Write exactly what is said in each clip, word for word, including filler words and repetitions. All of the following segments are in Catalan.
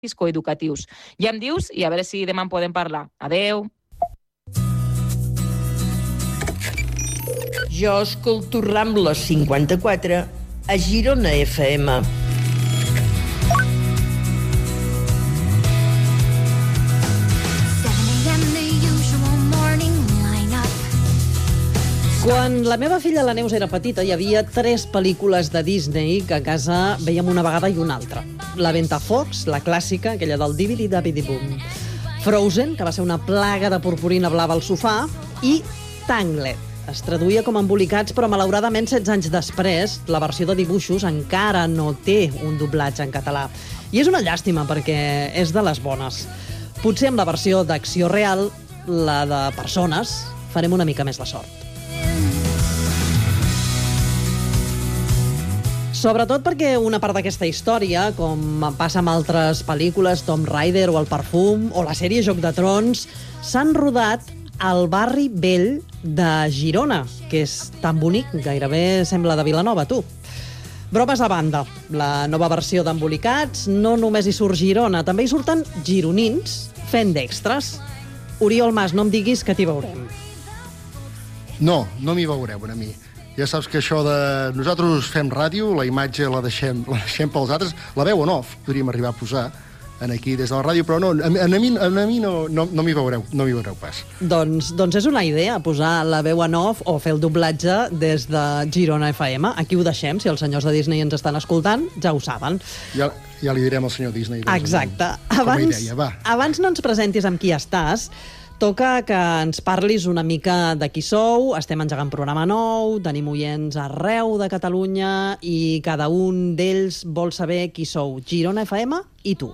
coeducatius. Ja em dius i a veure si demà en podem parlar. Adeu. Jo escolto Rambla cinquanta-quatre a Girona F M. Quan la meva filla la Neus era petita hi havia tres pel·lícules de Disney que a casa veiem una vegada i una altra. La Ventafocs, la clàssica, aquella del Dibidi-Dabidi-Bum. Frozen, que va ser una plaga de purpurina blava al sofà, i Tangled. Es traduïa com Embolicats, però malauradament setze anys després la versió de dibuixos encara no té un doblatge en català. I és una llàstima perquè és de les bones. Potser amb la versió d'acció real, la de persones, farem una mica més la sort. Sobretot perquè una part d'aquesta història, com passa amb altres pel·lícules, Tomb Raider o El Perfum, o la sèrie Joc de Trons, s'han rodat al barri vell de Girona, que és tan bonic, gairebé sembla de Vilanova, tu. Bromes a banda, la nova versió d'Embolicats no només hi surt Girona, també hi surten gironins fent d'extres. Oriol Mas, no em diguis que t'hi veurem. No, no m'hi veureu, a mi. Ja saps que això de... Nosaltres fem ràdio, la imatge la deixem, la deixem pels altres, la veu en off podríem arribar a posar aquí des de la ràdio, però no, a, a mi, a mi no, no, no m'hi veureu, no m'hi veureu pas. Doncs, doncs és una idea, posar la veu en off o fer el doblatge des de Girona F M. Aquí ho deixem, si els senyors de Disney ens estan escoltant, ja ho saben. Ja, ja li direm al senyor Disney. Doncs, exacte. Com a Abans, idea, va. abans no ens presentis amb qui estàs, toca que ens parlis una mica de qui sou. Estem engegant programa nou, tenim oients arreu de Catalunya i cada un d'ells vol saber qui sou. Girona F M i tu.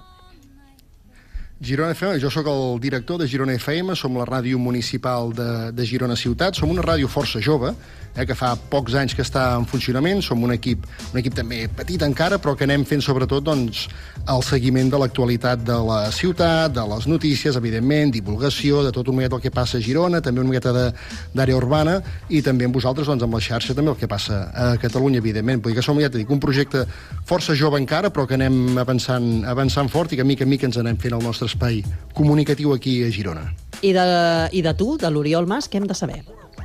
Girona F M, jo sóc el director de Girona F M, som la ràdio municipal de, de Girona Ciutat, som una ràdio força jove, eh, que fa pocs anys que està en funcionament, som un equip, un equip també petit encara, però que anem fent sobretot doncs, el seguiment de l'actualitat de la ciutat, de les notícies, evidentment, divulgació, de tot un miqueta el que passa a Girona, també una miqueta d'àrea urbana, i també amb vosaltres, doncs, amb la xarxa, també el que passa a Catalunya, evidentment. Vull dir que som, ja t'he dit, un projecte força jove encara, però que anem avançant, avançant fort i que mica en mica ens anem fent el nostre espai comunicatiu aquí a Girona. I de, i de tu, de l'Oriol Mas, què hem de saber?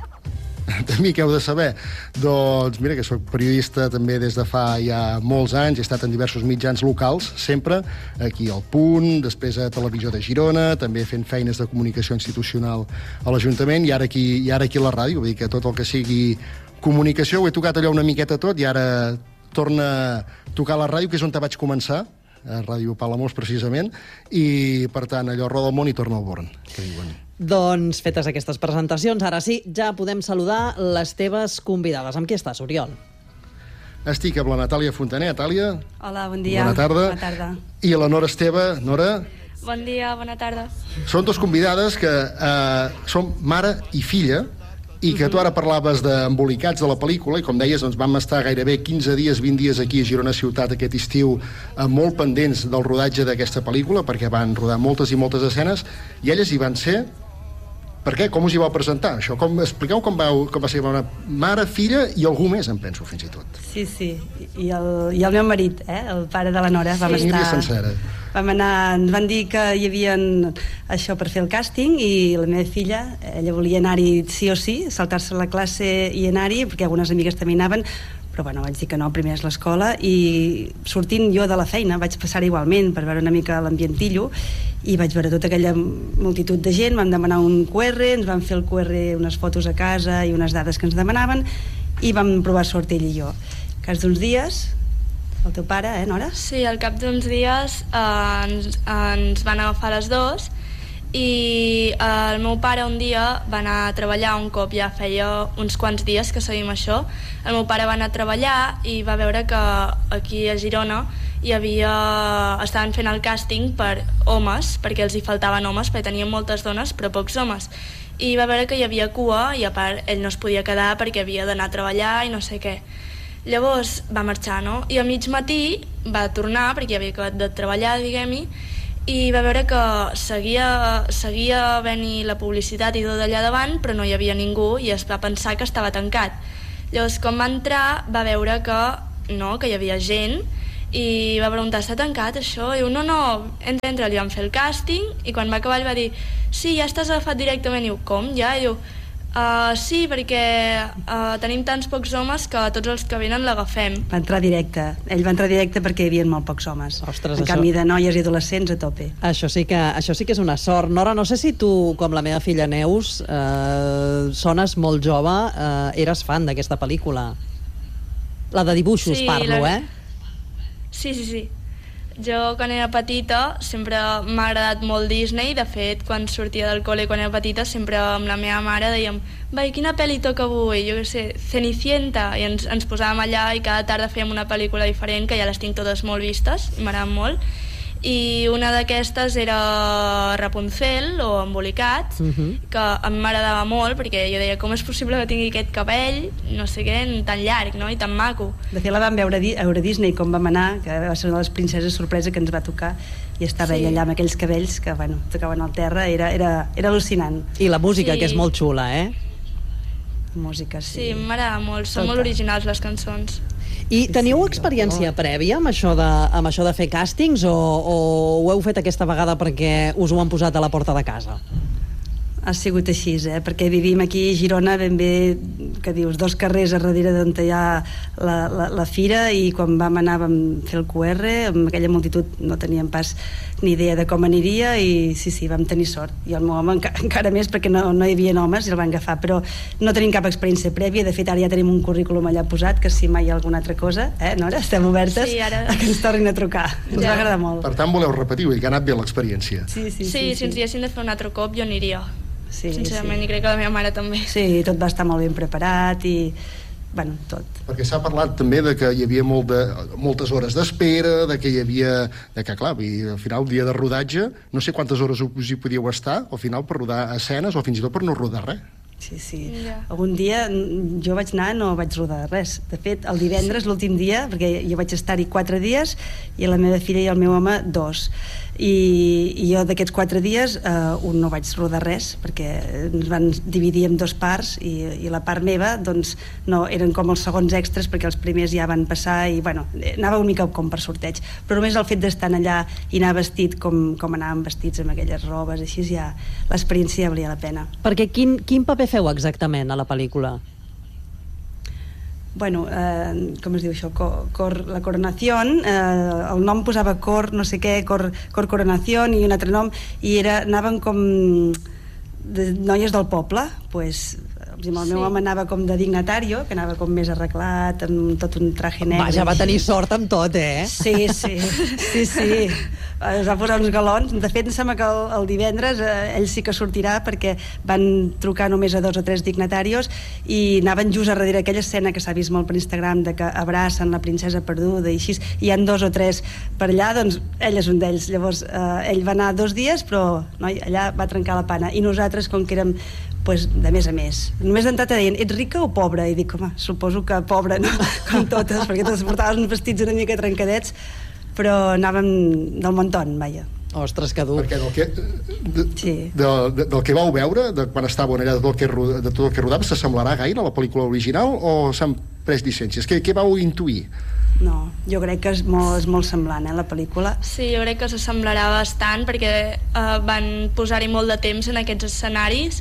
De mi què heu de saber? Doncs mira que soc periodista també des de fa ja molts anys, he estat en diversos mitjans locals, sempre, aquí al Punt, després a Televisió de Girona, també fent feines de comunicació institucional a l'Ajuntament, i ara aquí, i ara aquí a la ràdio, vull dir que tot el que sigui comunicació ho he tocat allò una miqueta tot, i ara torna a tocar la ràdio, que és on te vaig començar, a Ràdio Palamós, precisament, i, per tant, allò roda el món i torna al Born, que diuen. Doncs, fetes aquestes presentacions, ara sí, ja podem saludar les teves convidades. Amb qui estàs, Oriol? Estic amb la Natàlia Fontaner. Natàlia. Hola, bon dia. Bona tarda. Bona tarda. I la Nora Esteve. Nora. Bon dia, bona tarda. Són dos convidades que eh, són mare i filla, i que tu ara parlaves d'Embolicats de la pel·lícula, i com deies, doncs vam estar gairebé quinze dies, vint dies aquí a Girona Ciutat aquest estiu, eh, molt pendents del rodatge d'aquesta pel·lícula, perquè van rodar moltes i moltes escenes, i elles hi van ser. Per què? Com us hi vau presentar, això? Com, expliqueu com, vau, com va ser una mare, filla i algú més, em penso, fins i tot. Sí, sí, i el, i el meu marit, eh? El pare de la Nora. Vam sí. estar... sencera. Vam anar, ens van dir que hi havia això per fer el càsting, i la meva filla, ella volia anar-hi sí o sí, saltar-se la classe i anar-hi, perquè algunes amigues també anaven, però bueno, vaig dir que no, primer és l'escola, i sortint jo de la feina vaig passar igualment per veure una mica l'ambientillo, i vaig veure tota aquella multitud de gent, vam demanar un Q R, ens van fer el Q R, unes fotos a casa i unes dades que ens demanaven, i vam provar sort ell i jo. Al cas d'uns dies, el teu pare, eh, Nora? Sí, al cap d'uns dies eh, ens, ens van agafar les dues, i el meu pare un dia va anar a treballar, un cop ja feia uns quants dies que seguim això. El meu pare va anar a treballar i va veure que aquí a Girona hi havia... estaven fent el càsting per homes, perquè els hi faltaven homes, perquè tenien moltes dones però pocs homes, i va veure que hi havia cua, i a part ell no es podia quedar perquè havia d'anar a treballar i no sé què. Llavors va marxar, no? I a mig matí va tornar, perquè havia acabat de treballar, diguem-hi, i va veure que seguia, seguia havent-hi la publicitat i tot allà davant, però no hi havia ningú, i es va pensar que estava tancat. Llavors, quan va entrar, va veure que no, que hi havia gent, i va preguntar, està tancat això? I diu, no, no, entra, entra, li van fer el càsting i quan va acabar ell va dir, sí, ja estàs agafat directament. I diu, com, ja? I diu, uh, sí, perquè uh, tenim tants pocs homes que tots els que venen l'agafem. Va entrar directe, ell va entrar directe perquè hi havia molt pocs homes. Ostres, en això... canvi de noies i adolescents a tope. Això sí que, això sí que és una sort. Nora, no sé si tu, com la meva filla Neus, eh, sones molt jove, eh, eres fan d'aquesta pel·lícula. La de dibuixos, sí, parlo, la... eh? Sí, sí, sí. Jo, quan era petita, sempre m'ha agradat molt Disney. De fet, quan sortia del col·le, quan era petita, sempre amb la meva mare dèiem vai, quina pel·li toca avui? Jo què sé, Cenicienta. I ens, ens posàvem allà i cada tarda fèiem una pel·lícula diferent, que ja les tinc totes molt vistes, i m'agraden molt. I una d'aquestes era Rapunzel, o Embolicat, uh -huh. que a mi m'agradava molt, perquè jo deia, com és possible que tingui aquest cabell, no sé què, tan llarg, no?, i tan maco. De fet, la vam veure a Euro Disney, com vam anar, que va ser una de les princeses sorpresa que ens va tocar, i estava sí. ella allà amb aquells cabells que, bueno, tocaven al terra, era, era, era al·lucinant. I la música, sí. que és molt xula, eh? Música, sí. Sí, m'agrada molt, són molt originals les cançons. I teniu experiència prèvia amb això de, amb això de fer càstings o, o ho heu fet aquesta vegada perquè us ho han posat a la porta de casa? Ha sigut així, eh? Perquè vivim aquí a Girona ben bé, que dius, dos carrers a darrere d'on hi ha la, la, la fira, i quan vam anar vam fer el Q R, amb aquella multitud no teníem pas ni idea de com aniria, i sí, sí, vam tenir sort. I el meu home enca encara més, perquè no, no hi havia homes i el van agafar, però no tenim cap experiència prèvia. De fet, ara ja tenim un currículum allà posat, que si mai hi ha alguna altra cosa, eh, Nora, estem obertes sí, ara... a que ens tornin a trucar. Ens ja. va agradar molt. Per tant, voleu repetir, vull dir que ha anat bé l'experiència. Sí, sí, sí, sí, sí, si ens diguessin de fer un altre cop, jo aniria. Sí, sincerament, sí. i crec que la meva mare també. Sí, tot va estar molt ben preparat i, bueno, tot. Perquè s'ha parlat també de que hi havia molt de, moltes hores d'espera, de que hi havia... de que, clar, i al final, el dia de rodatge, no sé quantes hores us hi podíeu estar, al final, per rodar escenes, o fins i tot per no rodar res. Sí, sí. Yeah. Algun dia jo vaig anar, no vaig rodar res. De fet, el divendres, l'últim dia, perquè jo vaig estar-hi quatre dies, i la meva filla i el meu home, dos. I, i jo d'aquests quatre dies eh, un no vaig rodar res, perquè ens van dividir en dos parts, i, i la part meva doncs no, eren com els segons extras, perquè els primers ja van passar, i bueno, anava una mica com per sorteig, però només el fet d'estar allà i anar vestit com, com anàvem vestits amb aquelles robes, així ja l'experiència ja valia la pena. Perquè quin, quin paper feu exactament a la pel·lícula? Bueno, eh, com es diu això? Cor, cor, la coronació, eh, el nom posava cor, no sé què, cor, cor coronació, i un altre nom, i era, anaven com de noies del poble, pues, el meu sí. home anava com de dignatario, que anava com més arreglat, amb tot un traje negre. Vaja, va tenir sort amb tot, eh? Sí, sí, sí, sí. Es va posar uns galons. De fet, em sembla que el, el divendres eh, ell sí que sortirà, perquè van trucar només a dos o tres dignatarios i anaven just a darrere aquella escena que s'ha vist molt per Instagram, de que abracen la princesa perduda i així, i hi ha dos o tres per allà, doncs ell és un d'ells. Llavors, eh, ell va anar dos dies, però noi, allà va trencar la pana. I nosaltres, com que érem pues, de més a més. Només d'entrar te deien, ets rica o pobra? I dic, home, suposo que pobra, no? Com totes, perquè totes portaven uns vestits una mica trencadets, però anàvem del montón, vaja. Ostres, que dur. Perquè del que, de, sí. de, de, del que vau veure, de quan estàveu allà, de tot el que, de tot el que rodava, s'assemblarà gaire a la pel·lícula original o s'han pres llicències? Què, què vau intuir? No, jo crec que és molt, és molt semblant, eh, la pel·lícula. Sí, jo crec que s'assemblarà bastant, perquè eh, van posar-hi molt de temps en aquests escenaris,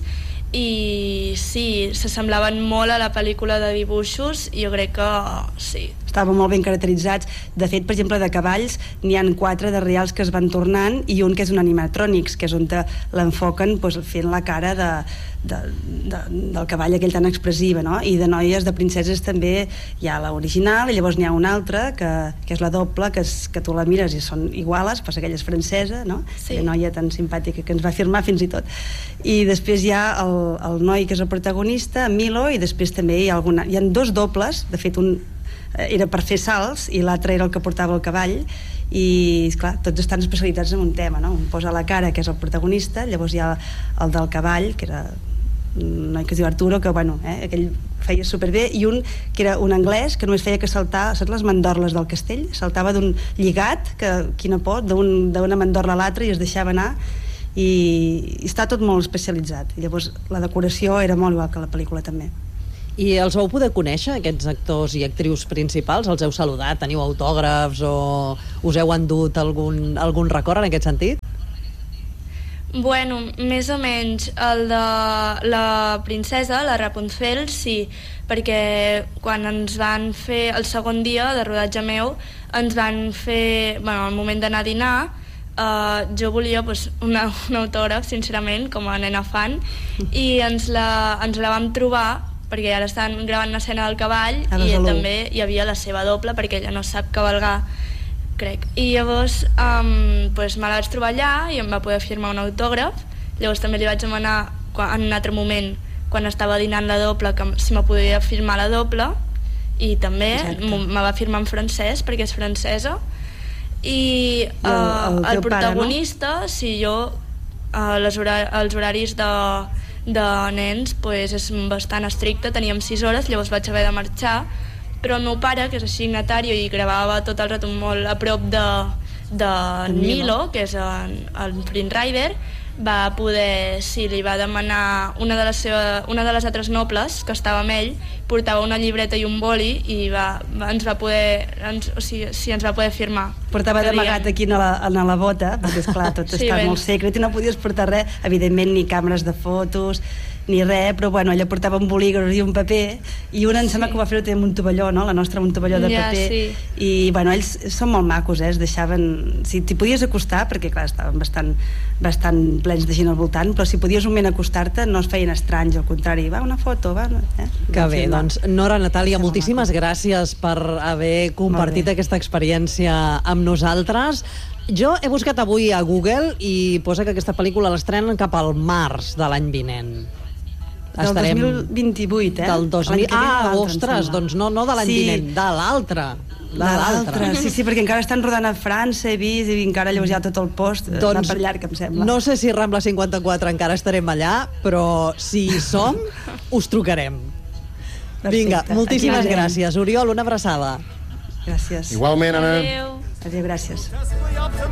i sí, s'assemblaven molt a la pel·lícula de dibuixos, i jo crec que sí. Estaven molt ben caracteritzats. De fet, per exemple, de cavalls n'hi han quatre de reals que es van tornant, i un que és un animatrònics, que és on l'enfoquen pues, fent la cara de, de, de, del cavall aquell tan expressiva, no? I de noies, de princeses també hi ha l'original, i llavors n'hi ha una altra que, que és la doble, que, és, que tu la mires i són iguales, pues aquella és francesa, no? Sí. Aquella noia tan simpàtica que ens va firmar fins i tot. I després hi ha el, el noi que és el protagonista, Milo, i després també hi ha alguna... Hi ha dos dobles, de fet un era per fer salts i l'altre era el que portava el cavall, i esclar, tots estan especialitzats en un tema, no? Un posa la cara, que és el protagonista, llavors hi ha el del cavall, que era un noi que es diu Arturo, que bueno, eh, aquell feia superbé, i un que era un anglès que només feia que saltar, saps les mandorles del castell? Saltava d'un lligat, que quina por, d'una mandorla a l'altra, i es deixava anar, i, i està tot molt especialitzat. I llavors la decoració era molt igual que la pel·lícula també. I els vau poder conèixer, aquests actors i actrius principals? Els heu saludat? Teniu autògrafs o us heu endut algun, algun record en aquest sentit? Bueno, més o menys el de la princesa, la Rapunzel, sí, perquè quan ens van fer el segon dia de rodatge meu, ens van fer, bueno, al moment d'anar a dinar, Uh, jo volia pues, una, un autògraf, sincerament, com a nena fan, i ens la, ens la vam trobar perquè ara estan gravant una escena del cavall i també hi havia la seva doble perquè ella no sap cavalgar, crec. I llavors um, pues, me la vaig trobar allà i em va poder firmar un autògraf. Llavors també li vaig demanar en un altre moment, quan estava dinant la doble, que si me podia firmar la doble, i també me va firmar en francès perquè és francesa. I uh, el, el, el protagonista, pare, no? Si jo uh, les hora, els horaris de, de nens pues, és bastant estricte, teníem sis hores, llavors vaig haver de marxar, però el meu pare, que és signatari i gravava tot el rato molt a prop de, de Nilo, que és el, el Prince Rider, va poder, sí, li va demanar una de les, seva, una de les altres nobles que estava amb ell, portava una llibreta i un boli i va, va, ens va poder ens, o sigui, sí, ens va poder firmar. Portava d'amagat aquí a la, a la bota, perquè esclar, tot sí, està ben... molt secret i no podies portar res, evidentment ni càmeres de fotos ni res, però bueno, ella portava un bolígraf i un paper, i una em sembla sí. que ho va fer amb un tovalló, no? La nostra un tovalló de ja, paper, sí. I bueno, ells són molt macos, eh? Es deixaven, si t'hi podies acostar, perquè clar, estaven bastant, bastant plens de gent al voltant, però si podies un moment acostar-te no es feien estranys, al contrari, va, una foto, va, eh? Que bé, doncs Nora, Natàlia, moltíssimes gràcies per haver compartit aquesta experiència amb nosaltres. Jo he buscat avui a Google i posa que aquesta pel·lícula l'estrenen cap al març de l'any vinent. Del Estarem... dos mil vint-i-vuit, eh? Del dos mil... Ah, ostres, doncs no, no de l'any sí. vinent, de l'altre. De, de l'altre. Sí, sí, perquè encara estan rodant a França, he vist, i encara llavors hi ha tot el post, doncs, per llarg, em sembla. No sé si Rambla cinquanta-quatre encara estarem allà, però si hi som, us trucarem. Perfecte. Vinga, moltíssimes gràcies. Oriol, una abraçada. Gràcies. Igualment, Anna. Adéu. Adéu, gràcies.